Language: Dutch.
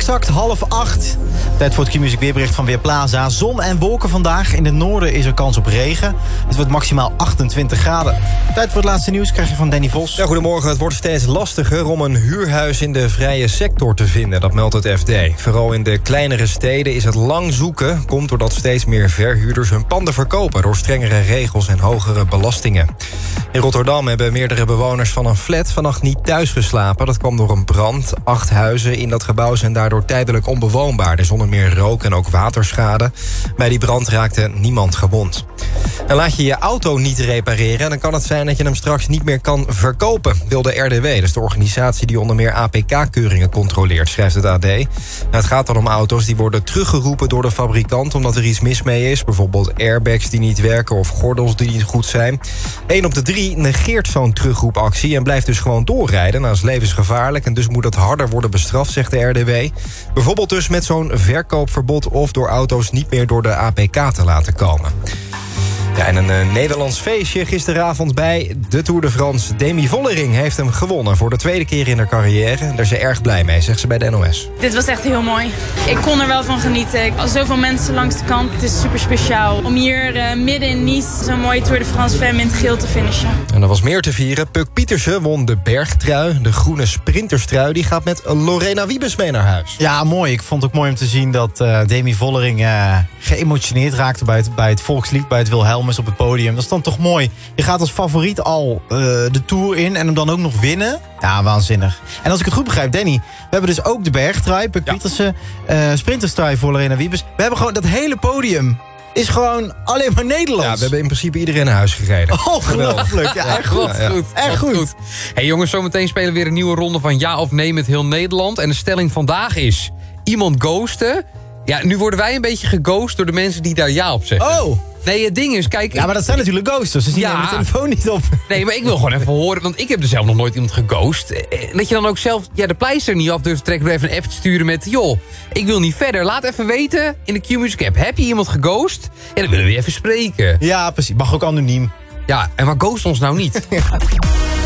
exact 7:30. Tijd voor het Q-Music weerbericht van Weerplaza. Zon en wolken vandaag. In het noorden is er kans op regen. Het wordt maximaal 28 graden. Tijd voor het laatste nieuws krijg je van Danny Vos. Ja, goedemorgen. Het wordt steeds lastiger om een huurhuis in de vrije sector te vinden. Dat meldt het FD. Vooral in de kleinere steden is het lang zoeken. Komt doordat steeds meer verhuurders hun panden verkopen door strengere regels en hogere belastingen. In Rotterdam hebben meerdere bewoners van een flat vannacht niet thuis geslapen. Dat kwam door een brand. 8 huizen in dat gebouw zijn daardoor tijdelijk onbewoonbaar. Er is onder meer rook en ook waterschade. Bij die brand raakte niemand gewond. En laat je je auto niet repareren, dan kan het zijn dat je hem straks niet meer kan verkopen, wil de RDW. Dat is de organisatie die onder meer APK-keuringen controleert, schrijft het AD. Nou, het gaat dan om auto's die worden teruggeroepen door de fabrikant omdat er iets mis mee is. Bijvoorbeeld airbags die niet werken of gordels die niet goed zijn. 1 op de 3 negeert zo'n terugroepactie en blijft dus gewoon doorrijden. Nou, dat is levensgevaarlijk en dus moet het harder worden bestraft, zegt de RDW. Bijvoorbeeld dus met zo'n verkoopverbod of door auto's niet meer door de APK te laten komen. Ja, en een Nederlands feestje gisteravond bij de Tour de France. Demi Vollering heeft hem gewonnen voor de tweede keer in haar carrière. Daar is ze erg blij mee, zegt ze bij de NOS. Dit was echt heel mooi. Ik kon er wel van genieten. Al zoveel mensen langs de kant. Het is super speciaal om hier midden in Nice zo'n mooie Tour de France femme in het geel te finishen. En er was meer te vieren. Puk Pietersen won de bergtrui. De groene sprinterstrui die gaat met Lorena Wiebes mee naar huis. Ja, mooi. Ik vond het ook mooi om te zien dat Demi Vollering geëmotioneerd raakte bij het volkslied, bij het Wilhelmus op het podium. Dat is dan toch mooi. Je gaat als favoriet al de Tour in en hem dan ook nog winnen. Ja, waanzinnig. En als ik het goed begrijp, Danny, we hebben dus ook de bergtrui, Puk Pietersen, sprinterstrui voor Lorena Wiebes. We hebben gewoon dat hele podium. Is gewoon alleen maar Nederlands. Ja, we hebben in principe iedereen naar huis gereden. Ongelooflijk. Ja, echt goed. Echt goed. Hey jongens, zometeen spelen we weer een nieuwe ronde van ja of nee met heel Nederland. En de stelling vandaag is iemand ghosten. Ja, nu worden wij een beetje geghost door de mensen die daar ja op zeggen. Oh! Nee, het ding is, kijk... Ja, maar dat zijn natuurlijk ghosters, dus die nemen de telefoon niet op. Nee, maar ik wil gewoon even horen, want ik heb er zelf nog nooit iemand geghost. Dat je dan ook zelf de pleister niet af durft te trekken door even een app te sturen met... joh, ik wil niet verder. Laat even weten in de Q-Music app. Heb je iemand geghost? Ja, dan willen we even spreken. Ja, precies. Mag ook anoniem. Ja, en maar ghost ons nou niet.